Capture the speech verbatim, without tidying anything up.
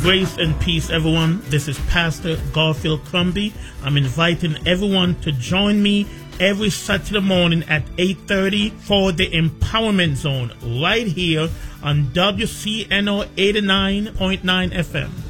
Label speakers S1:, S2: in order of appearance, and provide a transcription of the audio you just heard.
S1: Grace and peace, everyone. This is Pastor Garfield Crumby. I'm inviting everyone to join me every Saturday morning at eight thirty for the Empowerment Zone right here on W C N O eighty-nine point nine F M.